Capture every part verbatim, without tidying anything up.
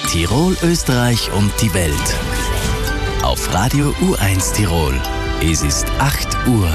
Tirol, Österreich und die Welt. Auf Radio U eins Tirol. Es ist acht Uhr.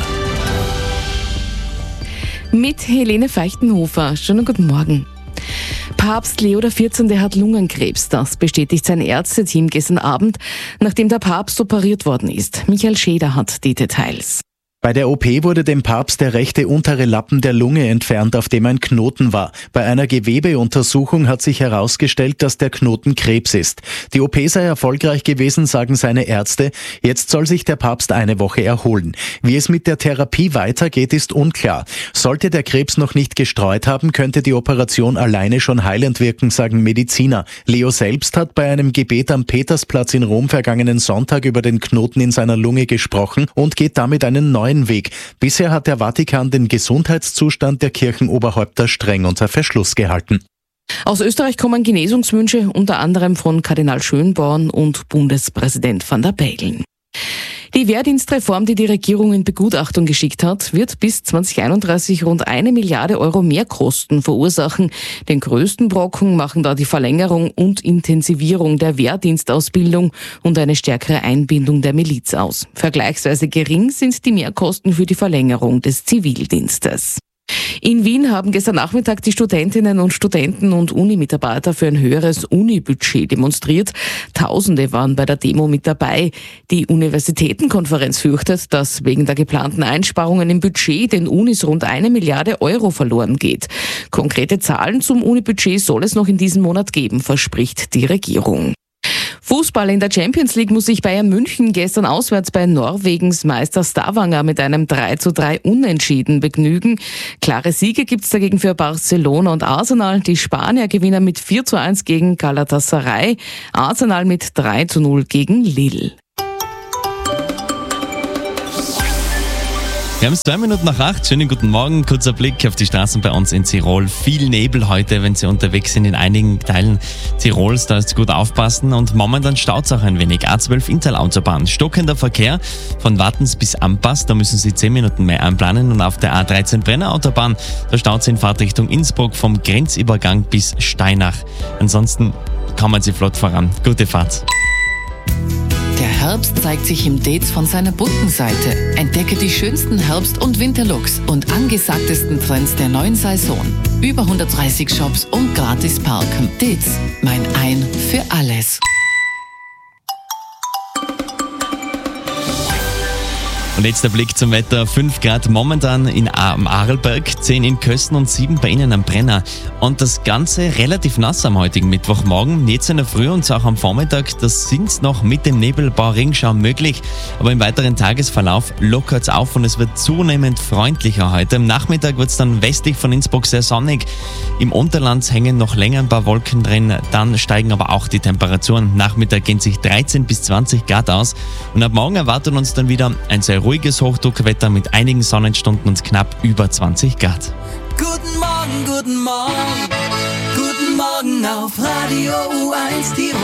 Mit Helene Feichtenhofer. Schönen guten Morgen. Papst Leo der vierzehnte hat Lungenkrebs. Das bestätigt sein Ärzteteam gestern Abend, nachdem der Papst operiert worden ist. Michael Scheder hat die Details. Bei der O P wurde dem Papst der rechte untere Lappen der Lunge entfernt, auf dem ein Knoten war. Bei einer Gewebeuntersuchung hat sich herausgestellt, dass der Knoten Krebs ist. Die O P sei erfolgreich gewesen, sagen seine Ärzte. Jetzt soll sich der Papst eine Woche erholen. Wie es mit der Therapie weitergeht, ist unklar. Sollte der Krebs noch nicht gestreut haben, könnte die Operation alleine schon heilend wirken, sagen Mediziner. Leo selbst hat bei einem Gebet am Petersplatz in Rom vergangenen Sonntag über den Knoten in seiner Lunge gesprochen und geht damit einen neuen Weg. Bisher hat der Vatikan den Gesundheitszustand der Kirchenoberhäupter streng unter Verschluss gehalten. Aus Österreich kommen Genesungswünsche, unter anderem von Kardinal Schönborn und Bundespräsident van der Bellen. Die Wehrdienstreform, die die Regierung in Begutachtung geschickt hat, wird bis zwanzig einunddreißig rund eine Milliarde Euro Mehrkosten verursachen. Den größten Brocken machen da die Verlängerung und Intensivierung der Wehrdienstausbildung und eine stärkere Einbindung der Miliz aus. Vergleichsweise gering sind die Mehrkosten für die Verlängerung des Zivildienstes. In Wien haben gestern Nachmittag die Studentinnen und Studenten und Unimitarbeiter für ein höheres Unibudget demonstriert. Tausende waren bei der Demo mit dabei. Die Universitätenkonferenz fürchtet, dass wegen der geplanten Einsparungen im Budget den Unis rund eine Milliarde Euro verloren geht. Konkrete Zahlen zum Unibudget soll es noch in diesem Monat geben, verspricht die Regierung. Fußball in der Champions League muss sich Bayern München gestern auswärts bei Norwegens Meister Stavanger mit einem drei zu drei Unentschieden begnügen. Klare Siege gibt's dagegen für Barcelona und Arsenal. Die Spanier gewinnen mit vier zu eins gegen Galatasaray, Arsenal mit drei zu null gegen Lille. Wir haben es zwei Minuten nach acht. Schönen guten Morgen. Kurzer Blick auf die Straßen bei uns in Tirol. Viel Nebel heute, wenn Sie unterwegs sind in einigen Teilen Tirols. Da ist gut aufpassen. Und momentan staut es auch ein wenig. A zwölf Interlautobahn. Stockender Verkehr von Wattens bis Ampass. Da müssen Sie zehn Minuten mehr einplanen. Und auf der A dreizehn Brennerautobahn, da staut es in Fahrtrichtung Innsbruck vom Grenzübergang bis Steinach. Ansonsten kommen Sie flott voran. Gute Fahrt. Der Herbst zeigt sich im Dates von seiner bunten Seite. Entdecke die schönsten Herbst- und Winterlooks und angesagtesten Trends der neuen Saison. Über hundertdreißig Shops und gratis parken. Dates, mein Ein für alles. Und jetzt der Blick zum Wetter. fünf Grad momentan in am Arlberg, zehn in Kösten und sieben bei Ihnen am Brenner. Und das Ganze relativ nass am heutigen Mittwochmorgen. Jetzt in der Früh und auch am Vormittag, das sind noch mit dem Nebel ein paar Regenschauer möglich. Aber im weiteren Tagesverlauf lockert es auf und es wird zunehmend freundlicher heute. Am Nachmittag wird es dann westlich von Innsbruck sehr sonnig. Im Unterland hängen noch länger ein paar Wolken drin. Dann steigen aber auch die Temperaturen. Am Nachmittag gehen sich dreizehn bis zwanzig Grad aus. Und ab morgen erwartet uns dann wieder ein sehr ruhiges Hochdruckwetter mit einigen Sonnenstunden und knapp über zwanzig Grad. Guten Morgen, guten Morgen, guten Morgen auf Radio U eins Tirol.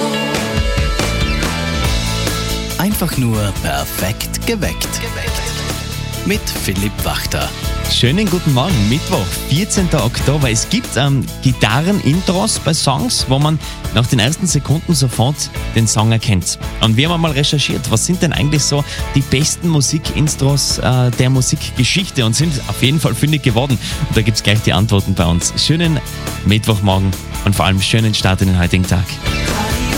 Einfach nur perfekt geweckt. Mit Philipp Wachter. Schönen guten Morgen, Mittwoch, vierzehnten Oktober. Es gibt ähm, Gitarren-Intros bei Songs, wo man nach den ersten Sekunden sofort den Song erkennt. Und wir haben mal recherchiert, was sind denn eigentlich so die besten Musikintros äh, der Musikgeschichte und sind auf jeden Fall fündig geworden. Und da gibt es gleich die Antworten bei uns. Schönen Mittwochmorgen und vor allem schönen Start in den heutigen Tag.